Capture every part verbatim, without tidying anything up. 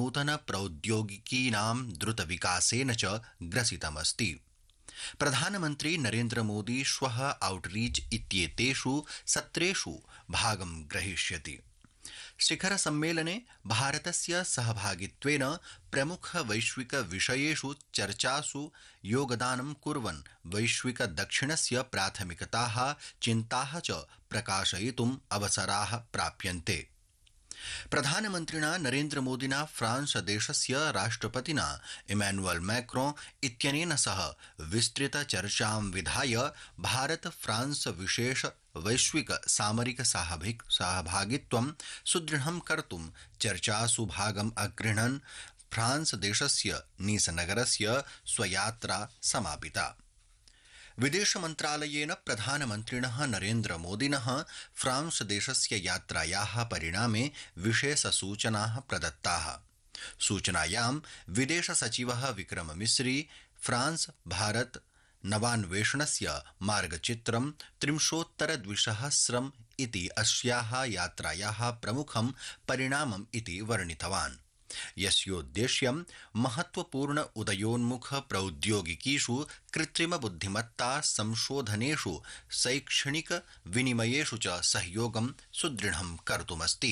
नूतनप्रौद्योगिकीनां द्रुतविकासेन च ग्रसितमस्ति। प्रधानमन्त्री नरेन्द्र मोदी श्वः आउटरीच इत्येतेषु सत्रेषु भागं ग्रहीष्यति। शिखर सम्मेलने भारतस्य सहभागित्वेन प्रमुख वैश्विक विषयेषु चर्चासु योगदानं कुर्वन् वैश्विक दक्षिणस्य प्राथमिकताः चिन्ताः च प्रकाशयितुम् अवसराः प्राप्यन्ते। प्रधानमन्त्रिणा नरेन्द्र मोदिना फ्रांस देशस्य राष्ट्रपतिना इमैनुअल मैक्रों इत्यनेन सह विस्तृत चर्चां विधाय भारत फ्रांस विशेष वैश्विक सामरिक सहभागित्वं सुदृढं कर्तुं चर्चासु भागम् अगृह्णन् फ्रांस देशस्य नीस नगरस्य स्वयात्रा समापिता। विदेश मन्त्रालयेन प्रधानमन्त्रिणः नरेन्द्र मोदिनः फ्रांस देशस्य यात्रायाः परिणामे विशेषसूचनाः प्रदत्ताः। सूचनायां विदेश सचिवः विक्रम मिस्री फ्रांस भारत नवान्वेषणस्य मार्गचित्रं त्रिंशोत्तरद्विसहस्रम् इति अस्याः यात्रायाः प्रमुखं परिणामम् इति वर्णितवान्, यस्योद्देश्यं महत्वपूर्ण उदयोन्मुख प्रौद्योगिकीषु कृत्रिम बुद्धिमत्ता संशोधनेषु शैक्षणिक विनिमयेषु च सहयोगं सुदृढं कर्तुमस्ति।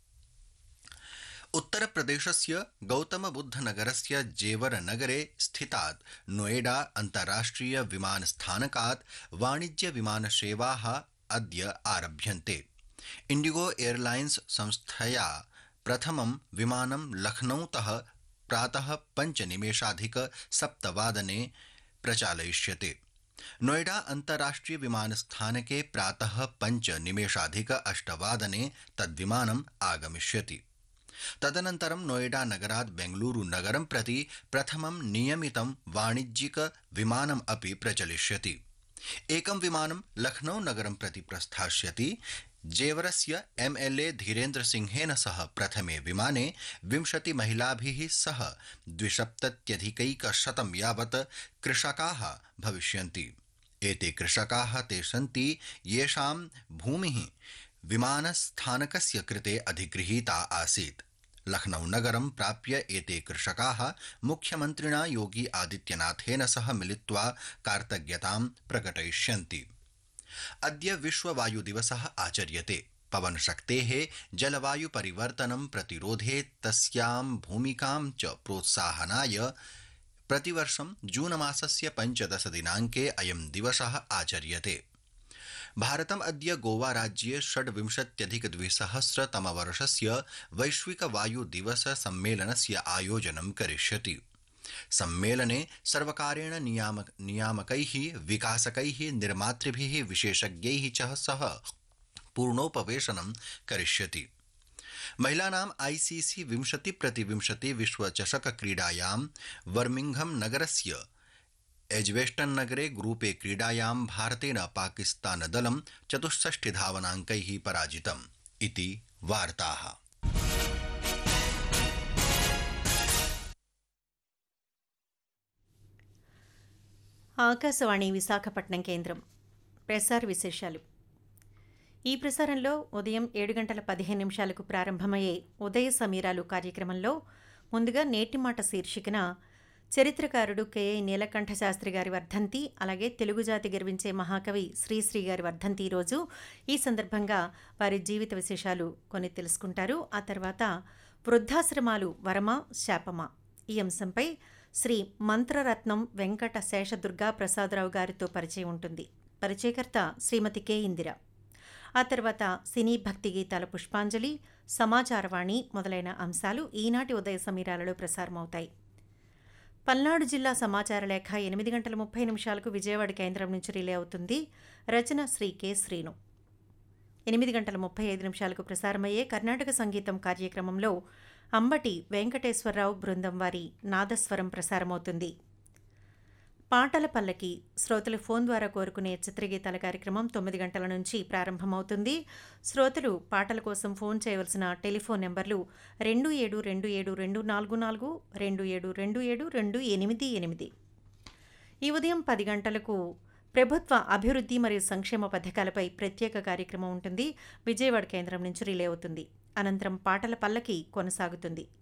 उत्तरप्रदेशस्य गौतमबुद्धनगरस्य जेवर नगरे स्थितात् नोएडा अन्ताराष्ट्रिय विमानस्थानकात् वाणिज्य विमानसेवाः अद्य आरभ्यन्ते। इण्डिगो एयरलाइन्स संस्थया प्रथमं विमानं लखनऊतः प्रातः पञ्चनिमेषाधिक सप्तवादने प्रचालयिष्यते। नोएडा अन्ताराष्ट्रिय विमानस्थानके प्रातः पञ्चनिमेषाधिक अष्टवादने तद्विमानम् आगमिष्यति। तदनन्तरं नोएडा नगरात् बेंगलुरु नगरं प्रति प्रथमं नियमितं वाणिज्यिक विमानम् अपि प्रचलिष्यति। एकं विमानं लखनऊ नगरं प्रति प्रस्थास्यति। जेवरस्य एमएलए धीरेन्द्र सिंहेन सह प्रथमे विमाने विंशति महिलाभिः सह द्विसप्तत्यधिकैकशतं यावत् कृषकाः भविष्यन्ति। एते कृषकाः ते सन्ति येषां भूमिः विमानस्थानकस्य कृते अधिगृहीता आसीत्। लखनऊ नगरं प्राप्य एते कृषकाः मुख्यमन्त्रिणा योगी आदित्यनाथेन सह मिलित्वा कार्तज्ञतां प्रकटयिष्यन्ति। अद्य विश्व वायु दिवसः आचर्यते। पवनशक्तेः जलवायु परिवर्तनं प्रतिरोधे तस्यां भूमिकां च प्रोत्साहनाय प्रतिवर्षं जून मासस्य पञ्चदश दिनाङ्के अयं दिवसः आचर्यते। भारतम् अद्य गोवा राज्ये षड्विंशत्यधिकद्विसहस्रतमवर्षस्य वैश्विक वायु दिवस सम्मेलनस्य आयोजनं करिष्यति। सम्मेलने सर्वकारेण नियामक नियामकैः विकासकैः निर्मातृभिः विशेषज्ञैः च सह पूर्णोपवेशनं करिष्यति। महिलानाम् आईसीसी विंशति प्रति विंशति विश्वचषक क्रीडायां बर्मिंघम नगरस्य एज्बेस्टन नगरे ग्रुपे क्रीडायां भारतेन पाकिस्तानदलं चतुष्षष्टि धावनाङ्कैः पराजितम् इति वार्ताः। ఆకాశవాణి విశాఖపట్నం కేంద్రం ప్రసార విశేషాలు. ఈ ప్రసారంలో ఉదయం ఏడు గంటల పదిహేను నిమిషాలకు ప్రారంభమయ్యే ఉదయ సమీరాలు కార్యక్రమంలో ముందుగా నేటి మాట శీర్షికన చరిత్రకారుడు కెఐ నీలకంఠ శాస్త్రి గారి వర్ధంతి, అలాగే తెలుగు జాతి గర్వించే మహాకవి శ్రీశ్రీ గారి వర్ధంతి ఈరోజు. ఈ సందర్భంగా వారి జీవిత విశేషాలు కొన్ని తెలుసుకుంటారు. ఆ తర్వాత వృద్ధాశ్రమాలు వరమా శాపమా ఈ అంశంపై శ్రీ మంత్రరత్నం వెంకట శేషదుర్గా ప్రసాదరావు గారితో పరిచయం ఉంటుంది. పరిచయకర్త శ్రీమతి కె ఇందిర. ఆ తర్వాత సినీ భక్తి గీతాల పుష్పాంజలి, సమాచారవాణి మొదలైన అంశాలు ఈనాటి ఉదయ సమీరాలలో ప్రసారమవుతాయి. పల్నాడు జిల్లా సమాచార లేఖ ఎనిమిది గంటల ముప్పై నిమిషాలకు విజయవాడ కేంద్రం నుంచి రిలే అవుతుంది. రచన శ్రీ కె శ్రీను. ఎనిమిది గంటల ముప్పై ఐదు నిమిషాలకు ప్రసారమయ్యే కర్ణాటక సంగీతం కార్యక్రమంలో అంబటి వెంకటేశ్వరరావు బృందం వారి నాదస్వరం ప్రసారమవుతుంది. పాటల పల్లకి శ్రోతలు ఫోన్ ద్వారా కోరుకునే చిత్రగీతాల కార్యక్రమం తొమ్మిది గంటల నుంచి ప్రారంభమవుతుంది. శ్రోతలు పాటల కోసం ఫోన్ చేయవలసిన టెలిఫోన్ నెంబర్లు రెండు ఏడు రెండు ఏడు రెండు నాలుగు నాలుగు రెండు ఏడు రెండు ఏడు రెండు ఎనిమిది ఎనిమిది. ఈ ఉదయం పది గంటలకు ప్రభుత్వ అభివృద్ధి మరియు సంక్షేమ పథకాలపై ప్రత్యేక కార్యక్రమం ఉంటుంది. విజయవాడ కేంద్రం నుంచి రిలే అవుతుంది. అనంతరం పాటల పల్లకి కొనసాగుతుంది.